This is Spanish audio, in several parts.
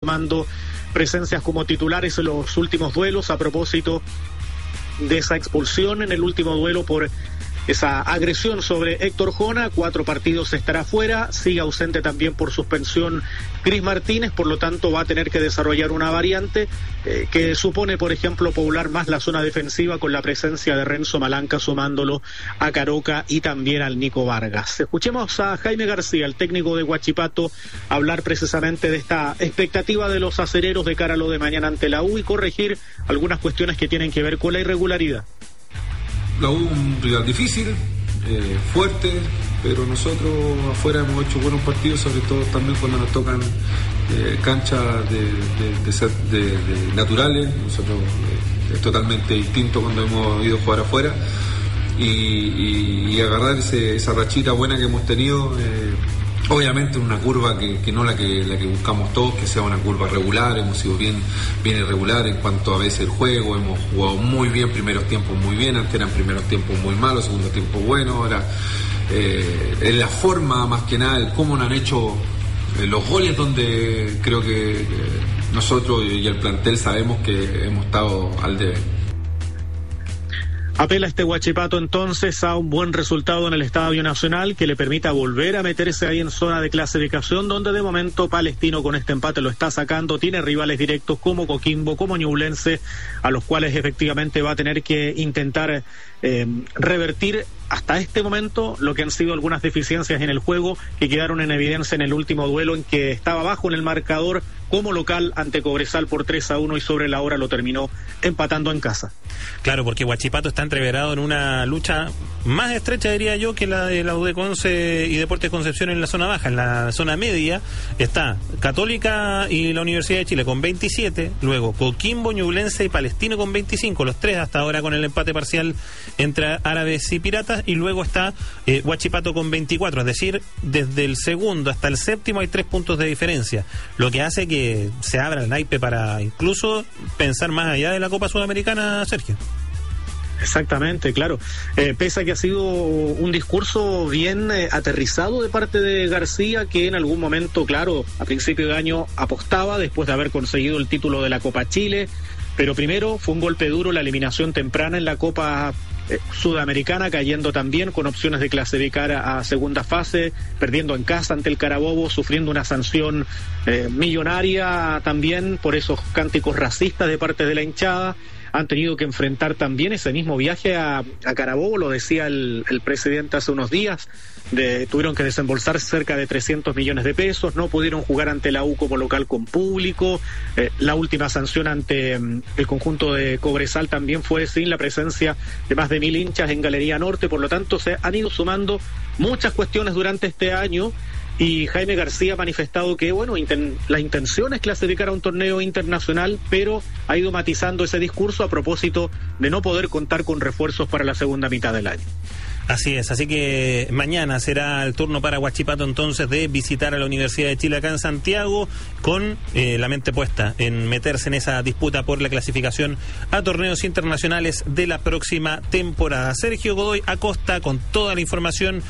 sumando presencias como titulares en los últimos duelos a propósito de esa expulsión en el último duelo por esa agresión sobre Héctor Jona. 4 partidos estará fuera, sigue ausente también por suspensión Cris Martínez, por lo tanto va a tener que desarrollar una variante que supone, por ejemplo, poblar más la zona defensiva con la presencia de Renzo Malanca, sumándolo a Caroca y también al Nico Vargas. Escuchemos a Jaime García, el técnico de Huachipato, hablar precisamente de esta expectativa de los acereros de cara a lo de mañana ante la U y corregir algunas cuestiones que tienen que ver con la irregularidad. La U un rival difícil, fuerte, pero nosotros afuera hemos hecho buenos partidos, sobre todo también cuando nos tocan canchas de naturales. Nosotros es totalmente distinto cuando hemos ido a jugar afuera y agarrar esa rachita buena que hemos tenido. Obviamente una curva que no la que buscamos todos, que sea una curva regular. Hemos sido bien irregular en cuanto a veces el juego, hemos jugado muy bien, primeros tiempos muy bien, antes eran primeros tiempos muy malos, segundo tiempo bueno. Ahora en la forma más que nada, el cómo nos han hecho los goles, donde creo que nosotros y el plantel sabemos que hemos estado al debe. Apela este Huachipato entonces a un buen resultado en el Estadio Nacional que le permita volver a meterse ahí en zona de clasificación, donde de momento Palestino con este empate lo está sacando. Tiene rivales directos como Coquimbo, como Ñublense, a los cuales efectivamente va a tener que intentar revertir hasta este momento lo que han sido algunas deficiencias en el juego que quedaron en evidencia en el último duelo, en que estaba bajo en el marcador como local ante Cobresal por 3-1 y sobre la hora lo terminó empatando en casa. Claro, porque Huachipato está entreverado en una lucha más estrecha, diría yo, que la de la UD Conce y Deportes Concepción en la zona baja. En la zona media está Católica y la Universidad de Chile con 27, luego Coquimbo, Ñublense y Palestino con 25, los tres hasta ahora con el empate parcial entre Árabes y Piratas, y luego está Huachipato con 24, es decir, desde el segundo hasta el séptimo hay 3 puntos de diferencia, lo que hace que se abra el naipe para incluso pensar más allá de la Copa Sudamericana, Sergio. Exactamente, claro. Pese a que ha sido un discurso bien aterrizado de parte de García, que en algún momento, claro, a principio de año apostaba después de haber conseguido el título de la Copa Chile, pero primero fue un golpe duro la eliminación temprana en la Copa Sudamericana, cayendo también con opciones de clasificar a segunda fase, perdiendo en casa ante el Carabobo, sufriendo una sanción millonaria también por esos cánticos racistas de parte de la hinchada. Han tenido que enfrentar también ese mismo viaje a Carabobo, lo decía el presidente hace unos días, tuvieron que desembolsar cerca de 300 millones de pesos, no pudieron jugar ante la U como local con público, la última sanción ante el conjunto de Cobresal también fue sin la presencia de más de 1.000 hinchas en Galería Norte, por lo tanto se han ido sumando muchas cuestiones durante este año. Y Jaime García ha manifestado que, bueno, la intención es clasificar a un torneo internacional, pero ha ido matizando ese discurso a propósito de no poder contar con refuerzos para la segunda mitad del año. Así es, así que mañana será el turno para Huachipato entonces de visitar a la Universidad de Chile acá en Santiago con la mente puesta en meterse en esa disputa por la clasificación a torneos internacionales de la próxima temporada. Sergio Godoy Acosta con toda la información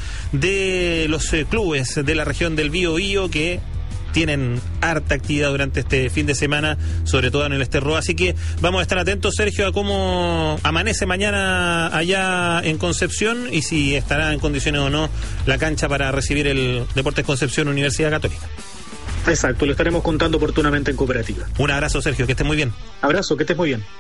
de los clubes de la región del Biobío que tienen harta actividad durante este fin de semana, sobre todo en el Esterro, así que vamos a estar atentos, Sergio, a cómo amanece mañana allá en Concepción y si estará en condiciones o no la cancha para recibir el Deportes Concepción Universidad Católica. Exacto, lo estaremos contando oportunamente en Cooperativa. Un abrazo, Sergio, que estés muy bien. Abrazo, que estés muy bien.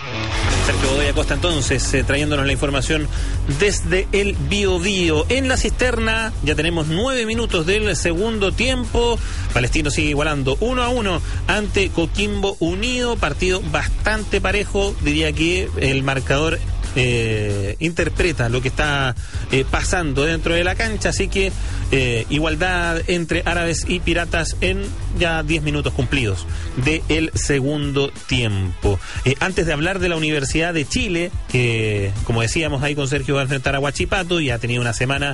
Sergio Godoy Acosta entonces trayéndonos la información desde el Biobío. En la cisterna ya tenemos 9 minutos del segundo tiempo. Palestino sigue igualando 1-1 ante Coquimbo Unido, partido bastante parejo, diría que el marcador interpreta lo que está pasando dentro de la cancha, así que igualdad entre Árabes y Piratas en ya 10 minutos cumplidos del segundo tiempo. Antes de hablar de la Universidad de Chile, que como decíamos ahí con Sergio va a enfrentar a Huachipato y ha tenido una semana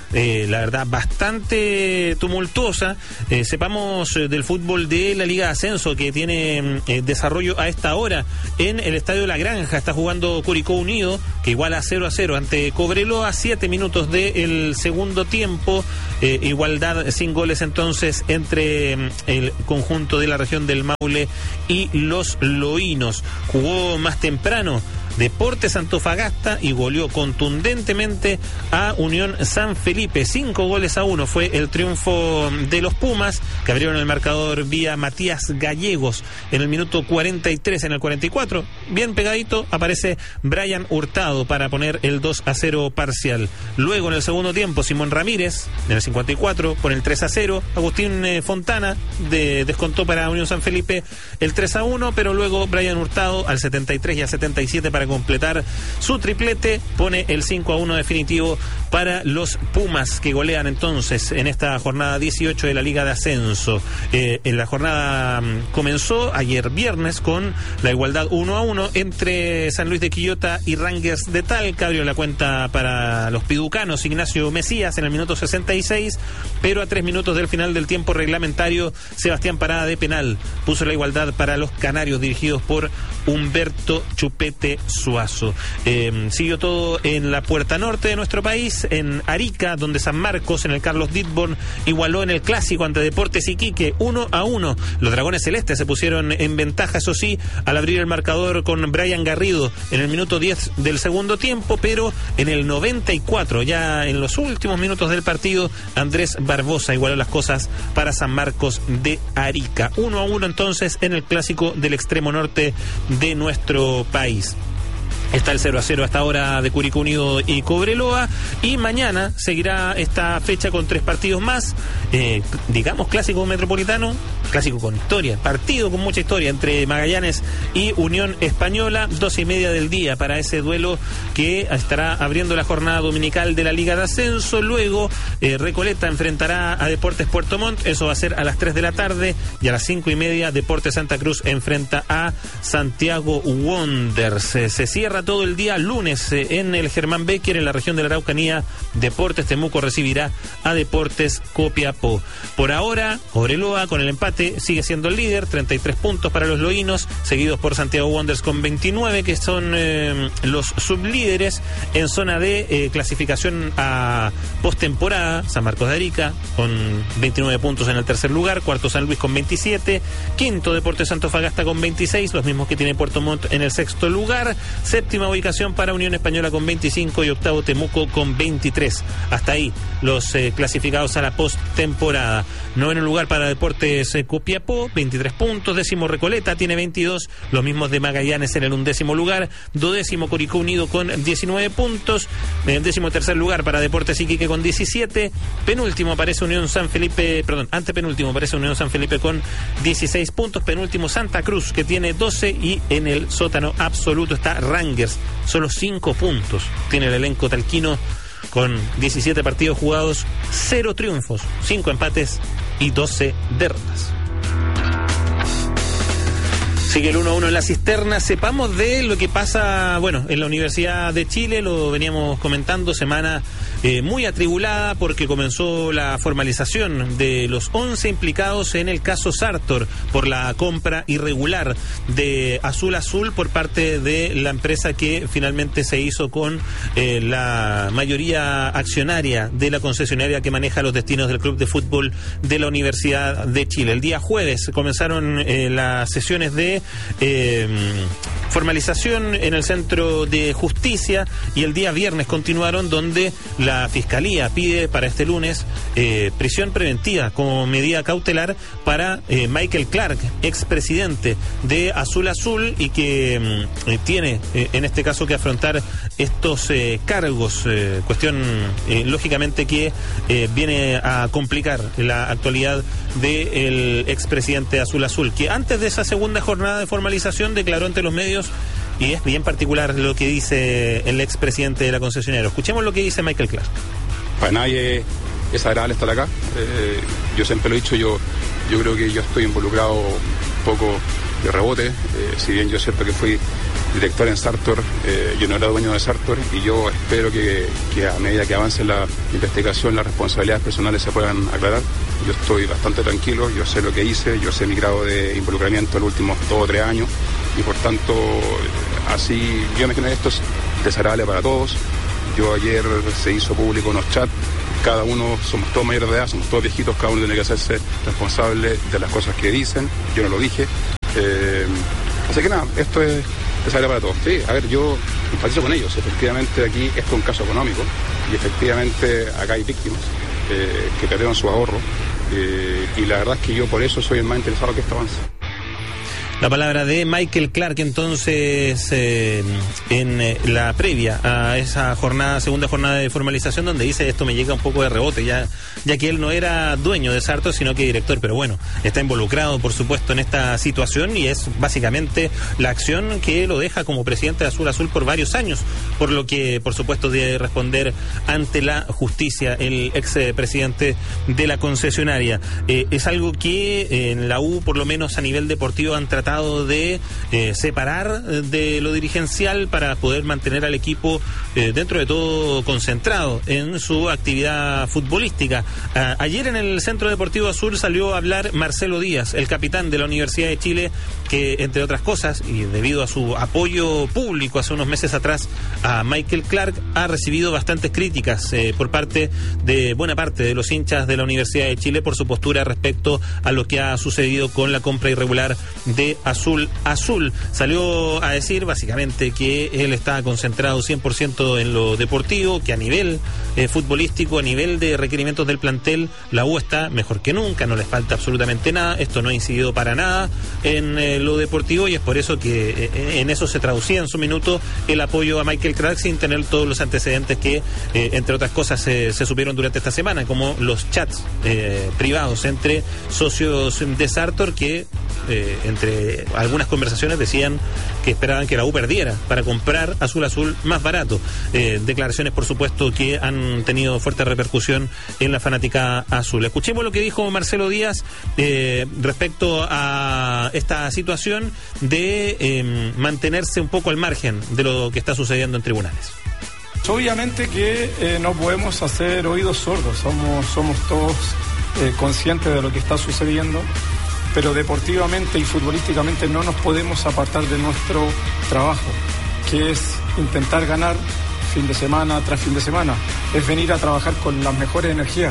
la verdad, bastante tumultuosa. Sepamos del fútbol de la Liga de Ascenso, que tiene desarrollo a esta hora en el Estadio La Granja. Está jugando Curicó Unido, que iguala 0-0 ante Cobreloa, 7 minutos del segundo tiempo. Igualdad sin goles entonces entre el conjunto de la región del Maule y los loínos. Jugó más temprano Deportes Antofagasta y goleó contundentemente a Unión San Felipe. 5-1 fue el triunfo de los Pumas, que abrieron el marcador vía Matías Gallegos en el minuto 43. En el 44, bien pegadito, aparece Brian Hurtado para poner el 2-0 parcial. Luego en el segundo tiempo, Simón Ramírez en el 54 pone el 3-0. Agustín Fontana descontó para Unión San Felipe el 3-1, pero luego Brian Hurtado al 73 y al 77 para completar su triplete pone el 5-1 definitivo para los Pumas, que golean entonces en esta jornada 18 de la Liga de Ascenso. En la jornada comenzó ayer viernes con la igualdad 1-1 entre San Luis de Quillota y Rangers de Talca. Abrió la cuenta para los piducanos Ignacio Mesías en el minuto 66, pero a 3 minutos del final del tiempo reglamentario, Sebastián Parada de penal puso la igualdad para los canarios, dirigidos por Humberto Chupete Suazo. Siguió todo en la puerta norte de nuestro país, en Arica, donde San Marcos en el Carlos Ditborn igualó en el clásico ante Deportes Iquique 1-1. Los Dragones Celestes se pusieron en ventaja, eso sí, al abrir el marcador con Brian Garrido en el minuto 10 del segundo tiempo, pero en el 94, ya en los últimos minutos del partido, Andrés Barbosa igualó las cosas para San Marcos de Arica. 1-1 entonces en el clásico del extremo norte de nuestro país. Está el 0-0 hasta ahora de Curicó Unido y Cobreloa, y mañana seguirá esta fecha con 3 partidos más, digamos clásico metropolitano, clásico con historia, partido con mucha historia entre Magallanes y Unión Española, 12:30 del día para ese duelo que estará abriendo la jornada dominical de la Liga de Ascenso. Luego Recoleta enfrentará a Deportes Puerto Montt, eso va a ser a las 3 de la tarde, y a las 5:30 Deportes Santa Cruz enfrenta a Santiago Wanderers. Se cierra todo el día lunes en el Germán Becker, en la región de la Araucanía. Deportes Temuco recibirá a Deportes Copiapó. Por ahora, Cobreloa con el empate sigue siendo el líder, 33 puntos para los loínos, seguidos por Santiago Wanderers con 29, que son los sublíderes. En zona de clasificación a postemporada, San Marcos de Arica con 29 puntos en el tercer lugar, cuarto San Luis con 27, quinto Deportes Antofagasta con 26, los mismos que tiene Puerto Montt en el sexto lugar, séptima ubicación para Unión Española con 25 y octavo Temuco con 23. Hasta ahí los clasificados a la postemporada. Noveno lugar para Deportes Copiapó, 23 puntos. Décimo Recoleta tiene 22, los mismos de Magallanes en el 11º lugar. Duodécimo Curicó Unido con 19 puntos. En el 13º lugar para Deportes Iquique con 17. Penúltimo aparece Unión San Felipe, antepenúltimo aparece Unión San Felipe con 16 puntos. Penúltimo Santa Cruz, que tiene 12, y en el sótano absoluto está Rangers, solo 5 puntos tiene el elenco talquino, con 17 partidos jugados, 0 triunfos, 5 empates y 12 derrotas. Sigue el 1-1 en la cisterna. Sepamos de lo que pasa, en la Universidad de Chile. Lo veníamos comentando, semana muy atribulada, porque comenzó la formalización de los 11 implicados en el caso Sartor por la compra irregular de Azul Azul por parte de la empresa que finalmente se hizo con la mayoría accionaria de la concesionaria que maneja los destinos del club de fútbol de la Universidad de Chile. El día jueves comenzaron las sesiones de formalización en el Centro de Justicia, y el día viernes continuaron, donde la Fiscalía pide para este lunes prisión preventiva como medida cautelar para Michael Clark, expresidente de Azul Azul, y que tiene en este caso que afrontar estos cargos, cuestión lógicamente que viene a complicar la actualidad del expresidente de Azul Azul, que antes de esa segunda jornada de formalización declaró ante los medios, y es bien particular lo que dice el expresidente de la concesionaria. Escuchemos lo que dice Michael Clark. Para nadie es agradable estar acá. Yo siempre lo he dicho, yo creo que yo estoy involucrado un poco de rebote. Si bien yo siento que fui director en Sartor, yo no era dueño de Sartor, y yo espero que a medida que avance la investigación, las responsabilidades personales se puedan aclarar. Yo estoy bastante tranquilo, yo sé lo que hice, yo sé mi grado de involucramiento en los últimos 2 o 3 años, y por tanto, así yo imagino que esto es desagradable para todos. Yo ayer se hizo público unos chats, cada uno, somos todos mayores de edad, somos todos viejitos, cada uno tiene que hacerse responsable de las cosas que dicen, yo no lo dije. Así que nada, esto es desagradable para todos. Sí, a ver, yo enfatizo con ellos, efectivamente aquí esto es un caso económico, y efectivamente acá hay víctimas que perdieron su ahorro, y la verdad es que yo por eso soy el más interesado que esto avance. La palabra de Michael Clark, entonces, en la previa a esa segunda jornada de formalización, donde dice: esto me llega un poco de rebote, ya que él no era dueño de Sartor, sino que director, pero bueno, está involucrado, por supuesto, en esta situación, y es básicamente la acción que lo deja como presidente de Azul por varios años, por lo que, por supuesto, debe responder ante la justicia el ex presidente de la concesionaria. Es algo que en la U, por lo menos a nivel deportivo, han tratado de separar de lo dirigencial para poder mantener al equipo dentro de todo concentrado en su actividad futbolística. Ayer en el Centro Deportivo Azul salió a hablar Marcelo Díaz, el capitán de la Universidad de Chile, que entre otras cosas, y debido a su apoyo público hace unos meses atrás a Michael Clark, ha recibido bastantes críticas por parte de buena parte de los hinchas de la Universidad de Chile por su postura respecto a lo que ha sucedido con la compra irregular de Azul. Salió a decir básicamente que él está concentrado 100% en lo deportivo, que a nivel futbolístico, a nivel de requerimientos del plantel, la U está mejor que nunca, no les falta absolutamente nada, esto no ha incidido para nada en lo deportivo, y es por eso que en eso se traducía en su minuto el apoyo a Michael Clark, sin tener todos los antecedentes que entre otras cosas se supieron durante esta semana, como los chats privados entre socios de Sartor que entre algunas conversaciones decían que esperaban que la U perdiera para comprar Azul más barato. Declaraciones, por supuesto, que han tenido fuerte repercusión en la fanática azul. Escuchemos lo que dijo Marcelo Díaz respecto a esta situación de mantenerse un poco al margen de lo que está sucediendo en tribunales. Obviamente que no podemos hacer oídos sordos, somos todos conscientes de lo que está sucediendo, pero deportivamente y futbolísticamente no nos podemos apartar de nuestro trabajo, que es intentar ganar fin de semana tras fin de semana, es venir a trabajar con las mejores energías,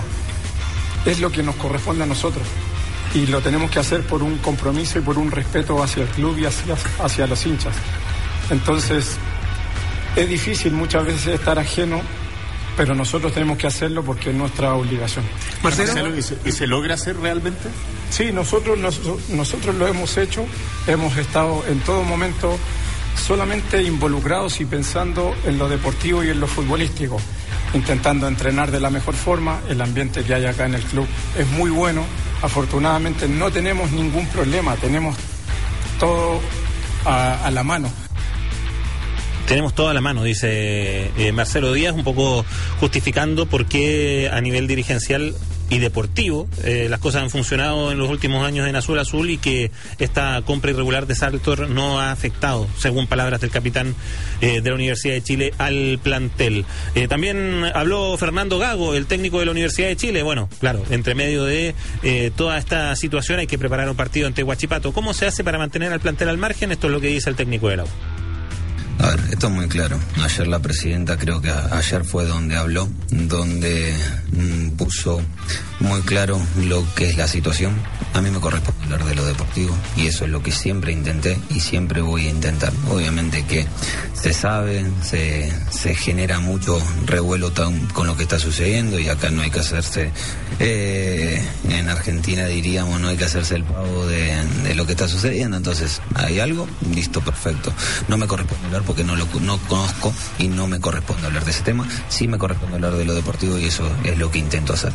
es lo que nos corresponde a nosotros, y lo tenemos que hacer por un compromiso y por un respeto hacia el club y hacia los hinchas. Entonces, es difícil muchas veces estar ajeno, pero nosotros tenemos que hacerlo porque es nuestra obligación. Marcelo, ¿y se logra hacer realmente? Sí, nosotros lo hemos hecho, hemos estado en todo momento solamente involucrados y pensando en lo deportivo y en lo futbolístico, intentando entrenar de la mejor forma. El ambiente que hay acá en el club es muy bueno, afortunadamente no tenemos ningún problema, tenemos todo a la mano. Tenemos toda la mano, dice Marcelo Díaz, un poco justificando por qué a nivel dirigencial y deportivo las cosas han funcionado en los últimos años en Azul y que esta compra irregular de Sartor no ha afectado, según palabras del capitán de la Universidad de Chile, al plantel. También habló Fernando Gago, el técnico de la Universidad de Chile. Bueno, claro, entre medio de toda esta situación hay que preparar un partido ante Huachipato. ¿Cómo se hace para mantener al plantel al margen? Esto es lo que dice el técnico de la U. A ver, esto es muy claro. Ayer la presidenta, creo que ayer fue donde habló, donde puso muy claro lo que es la situación. A mí me corresponde hablar de lo deportivo y eso es lo que siempre intenté y siempre voy a intentar. Obviamente que se sabe, se genera mucho revuelo con lo que está sucediendo y acá no hay que hacerse, en Argentina diríamos, no hay que hacerse el pavo de lo que está sucediendo. Entonces, ¿hay algo? Listo, perfecto. No me corresponde hablar porque no conozco y no me corresponde hablar de ese tema. Sí me corresponde hablar de lo deportivo y eso es lo que intento hacer.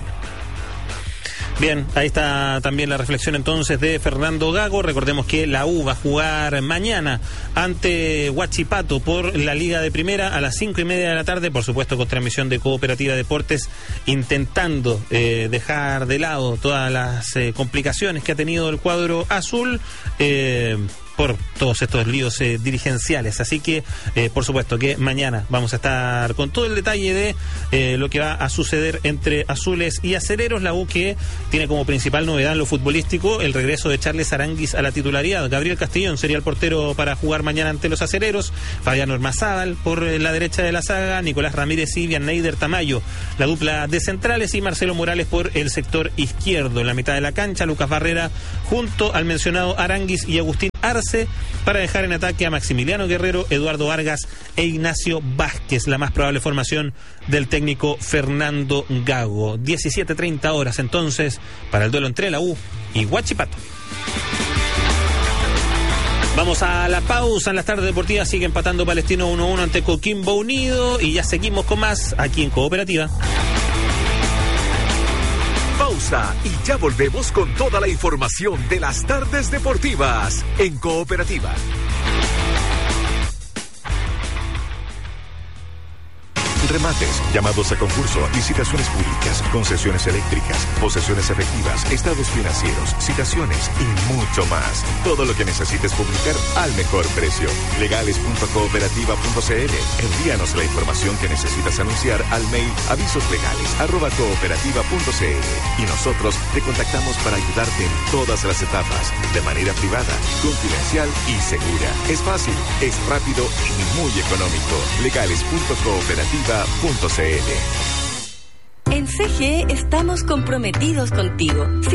Bien, ahí está también la reflexión entonces de Fernando Gago. Recordemos que la U va a jugar mañana ante Huachipato por la Liga de Primera a las 5:30 de la tarde, por supuesto con transmisión de Cooperativa Deportes, intentando dejar de lado todas las complicaciones que ha tenido el cuadro azul. por todos estos líos dirigenciales. Así que, por supuesto, que mañana vamos a estar con todo el detalle de lo que va a suceder entre azules y acereros. La U que tiene como principal novedad en lo futbolístico el regreso de Charles Aránguiz a la titularidad. Gabriel Castellón sería el portero para jugar mañana ante los acereros. Fabián Ormazábal por la derecha de la saga, Nicolás Ramírez y Neider Tamayo, la dupla de centrales, y Marcelo Morales por el sector izquierdo. En la mitad de la cancha, Lucas Barrera junto al mencionado Aránguiz y Agustín Arce, para dejar en ataque a Maximiliano Guerrero, Eduardo Vargas e Ignacio Vázquez, la más probable formación del técnico Fernando Gago. 17:30 horas entonces para el duelo entre la U y Huachipato. Vamos a la pausa. En las tardes deportivas sigue empatando Palestino 1-1 ante Coquimbo Unido, y ya seguimos con más aquí en Cooperativa. Pausa y ya volvemos con toda la información de las tardes deportivas en Cooperativa. Remates, llamados a concurso, licitaciones públicas, concesiones eléctricas, posesiones efectivas, estados financieros, citaciones y mucho más. Todo lo que necesites publicar al mejor precio. Legales.cooperativa.cl. Envíanos la información que necesitas anunciar al mail avisoslegales@cooperativa.cl y nosotros te contactamos para ayudarte en todas las etapas, de manera privada, confidencial y segura. Es fácil, es rápido y muy económico. Legales.cooperativa.cl. En CGE estamos comprometidos contigo.